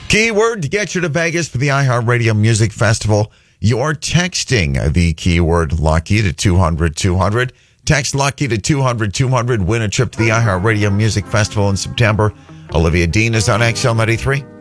Keyword to get you to Vegas for the iHeartRadio Music Festival. You're texting the keyword Lucky to 200-200. Text Lucky to 200-200. Win a trip to the iHeartRadio Music Festival in September. Olivia Dean is on XL93.